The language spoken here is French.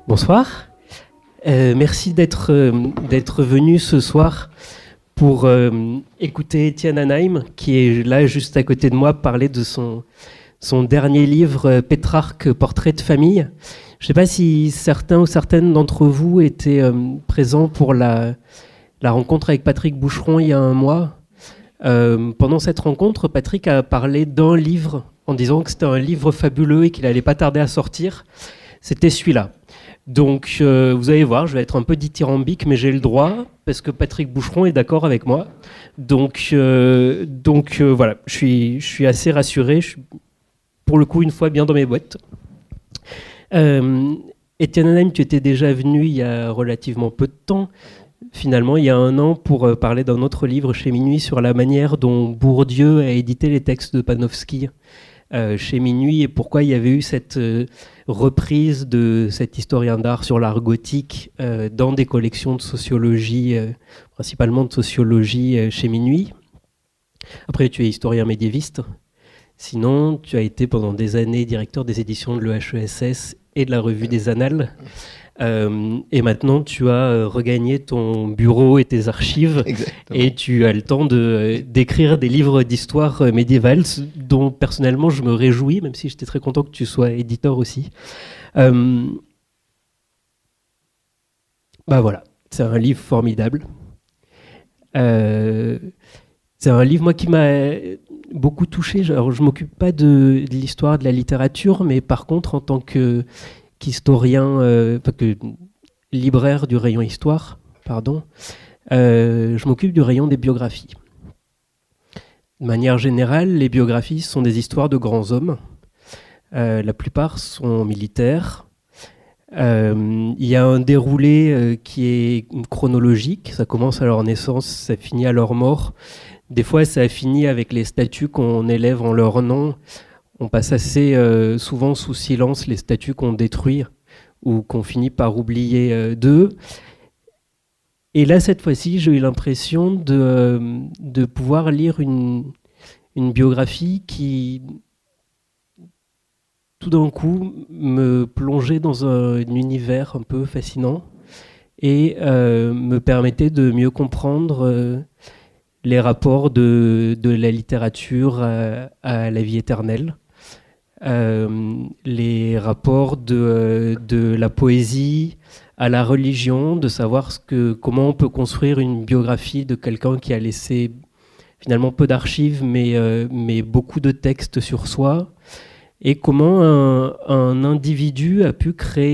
Bonsoir. Merci d'être venu ce soir pour écouter Étienne Anaheim, qui est là juste à côté de moi, parler de son dernier livre, Pétrarque, portrait de famille. Je ne sais pas si certains ou certaines d'entre vous étaient présents pour la rencontre avec Patrick Boucheron il y a un mois. Pendant cette rencontre, Patrick a parlé d'un livre en disant que c'était un livre fabuleux et qu'il n'allait pas tarder à sortir. C'était celui-là. Donc, vous allez voir, je vais être un peu dithyrambique, mais j'ai le droit, parce que Patrick Boucheron est d'accord avec moi. Donc voilà, je suis assez rassuré. Je suis, pour le coup, une fois bien dans mes boîtes. Étienne Anaheim, tu étais déjà venu il y a relativement peu de temps, finalement, il y a un an, pour parler d'un autre livre chez Minuit sur la manière dont Bourdieu a édité les textes de Panofsky chez Minuit et pourquoi il y avait eu cette reprise de cet historien d'art sur l'art gothique dans des collections de sociologie, principalement de sociologie chez Minuit. Après, tu es historien médiéviste. Sinon, tu as été pendant des années directeur des éditions de l'EHESS et de la Revue des Annales. Et maintenant, tu as regagné ton bureau et tes archives. Exactement. Et tu as le temps d'écrire des livres d'histoire médiévale, dont personnellement je me réjouis, même si j'étais très content que tu sois éditeur aussi. Bah voilà, c'est un livre formidable. C'est un livre, moi, qui m'a beaucoup touché. Alors, je ne m'occupe pas de l'histoire de la littérature, mais par contre, en tant qu'historien, libraire du rayon histoire, je m'occupe du rayon des biographies. De manière générale, les biographies sont des histoires de grands hommes. La plupart sont militaires. Il y a un déroulé qui est chronologique. Ça commence à leur naissance, ça finit à leur mort. Des fois, ça a fini avec les statues qu'on élève en leur nom. On passe assez souvent sous silence les statues qu'on détruit ou qu'on finit par oublier d'eux. Et là, cette fois-ci, j'ai eu l'impression de pouvoir lire une biographie qui, tout d'un coup, me plongeait dans un univers un peu fascinant et me permettait de mieux comprendre les rapports de la littérature à la vie éternelle. Les rapports de la poésie à la religion, de savoir comment on peut construire une biographie de quelqu'un qui a laissé finalement peu d'archives, mais beaucoup de textes sur soi, et comment un individu a pu créer